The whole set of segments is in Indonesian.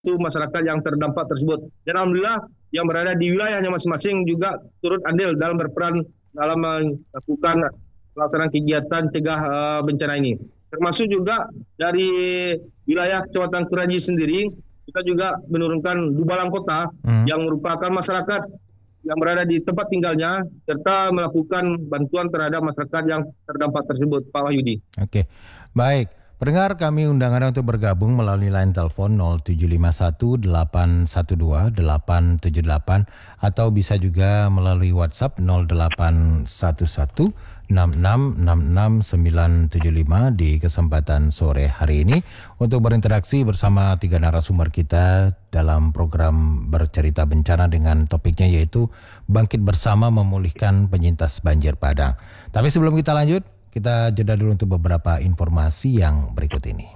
masyarakat yang terdampak tersebut. Dan alhamdulillah yang berada di wilayahnya masing-masing juga turut andil dalam berperan dalam melakukan pelaksanaan kegiatan cegah bencana ini. Termasuk juga dari wilayah Kecamatan Kuraji sendiri, kita juga menurunkan Dubalang Kota yang merupakan masyarakat yang berada di tempat tinggalnya serta melakukan bantuan terhadap masyarakat yang terdampak tersebut, Pak Wahyudi. Oke, baik. Pendengar, kami undang Anda untuk bergabung melalui line telepon 0751 812 878 atau bisa juga melalui WhatsApp 0811 6666 975 di kesempatan sore hari ini untuk berinteraksi bersama 3 narasumber kita dalam program Bercerita Bencana dengan topiknya yaitu Bangkit Bersama Memulihkan Penyintas Banjir Padang. Tapi sebelum kita lanjut, kita jeda dulu untuk beberapa informasi yang berikut ini.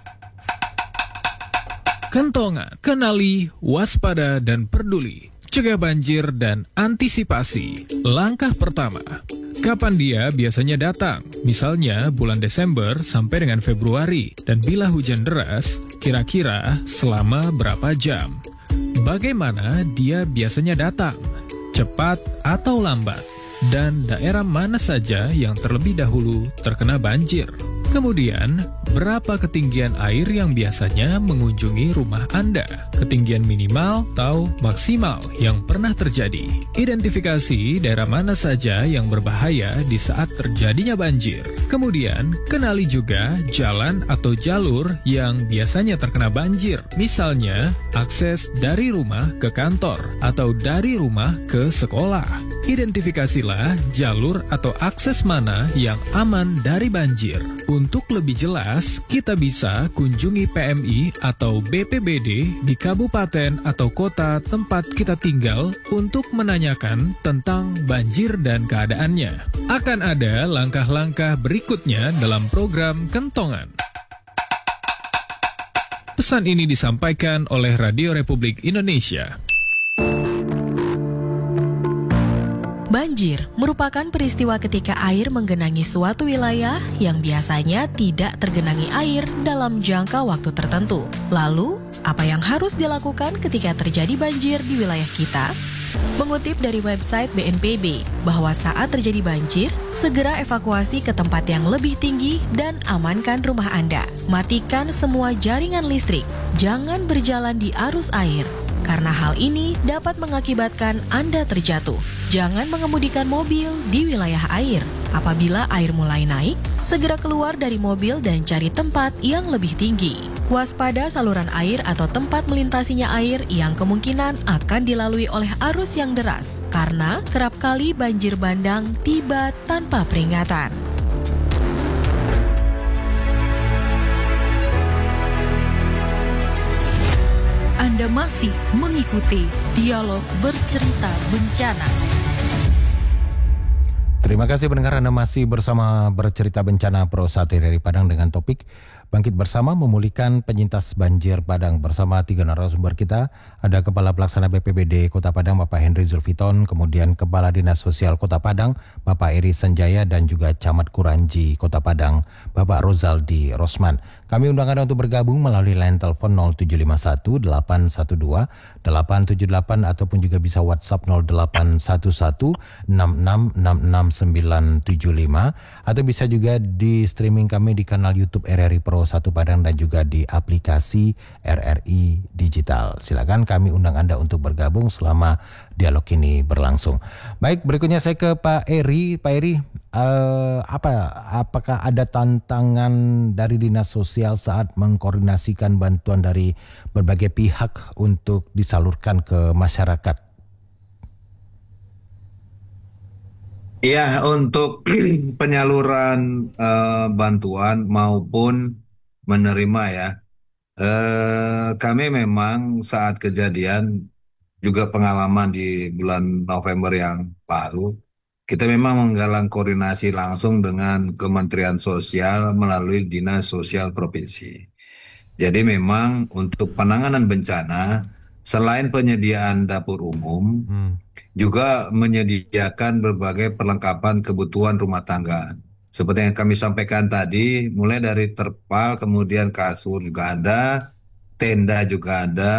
Kentongan, kenali, waspada, dan peduli. Cegah banjir dan antisipasi. Langkah pertama. Kapan dia biasanya datang? Misalnya bulan Desember sampai dengan Februari. Dan bila hujan deras, kira-kira selama berapa jam? Bagaimana dia biasanya datang? Cepat atau lambat? Dan daerah mana saja yang terlebih dahulu terkena banjir. Kemudian, berapa ketinggian air yang biasanya mengunjungi rumah Anda? Ketinggian minimal atau maksimal yang pernah terjadi. Identifikasi daerah mana saja yang berbahaya di saat terjadinya banjir. Kemudian, kenali juga jalan atau jalur yang biasanya terkena banjir. Misalnya, akses dari rumah ke kantor atau dari rumah ke sekolah. Identifikasilah jalur atau akses mana yang aman dari banjir. Untuk lebih jelas, kita bisa kunjungi PMI atau BPBD di kabupaten atau kota tempat kita tinggal untuk menanyakan tentang banjir dan keadaannya. Akan ada langkah-langkah berikutnya dalam program Kentongan. Pesan ini disampaikan oleh Radio Republik Indonesia. Banjir merupakan peristiwa ketika air menggenangi suatu wilayah yang biasanya tidak tergenangi air dalam jangka waktu tertentu. Lalu, apa yang harus dilakukan ketika terjadi banjir di wilayah kita? Mengutip dari website BNPB bahwa saat terjadi banjir, segera evakuasi ke tempat yang lebih tinggi dan amankan rumah Anda. Matikan semua jaringan listrik. Jangan berjalan di arus air, karena hal ini dapat mengakibatkan Anda terjatuh. Jangan mengemudikan mobil di wilayah air. Apabila air mulai naik, segera keluar dari mobil dan cari tempat yang lebih tinggi. Waspada saluran air atau tempat melintasinya air yang kemungkinan akan dilalui oleh arus yang deras, karena kerap kali banjir bandang tiba tanpa peringatan. Anda masih mengikuti dialog Bercerita Bencana. Terima kasih pendengar, Anda masih bersama Bercerita Bencana Pro 1 dari Padang dengan topik Bangkit Bersama Memulihkan Penyintas Banjir Padang. Bersama 3 narasumber kita, ada Kepala Pelaksana BPBD Kota Padang Bapak Henry Zulfiton, kemudian Kepala Dinas Sosial Kota Padang Bapak Eri Sanjaya, dan juga Camat Kuranji Kota Padang Bapak Rozaldi Rosman. Kami undang Anda untuk bergabung melalui line telepon 0751 812 878 ataupun juga bisa WhatsApp 0811 6666 975 atau bisa juga di streaming kami di kanal YouTube RRI Pro 1 Padang dan juga di aplikasi RRI Digital. Silakan, kami undang Anda untuk bergabung selama dialog ini berlangsung. Baik, berikutnya saya ke Pak Eri. Pak Eri, apakah ada tantangan dari Dinas Sosial saat mengkoordinasikan bantuan dari berbagai pihak untuk disalurkan ke masyarakat? Ya, untuk penyaluran bantuan maupun menerima ya, kami memang saat kejadian juga pengalaman di bulan November yang lalu, kita memang menggalang koordinasi langsung dengan Kementerian Sosial melalui Dinas Sosial Provinsi. Jadi memang untuk penanganan bencana, selain penyediaan dapur umum, juga menyediakan berbagai perlengkapan kebutuhan rumah tangga. Seperti yang kami sampaikan tadi, mulai dari terpal, kemudian kasur juga ada, tenda juga ada.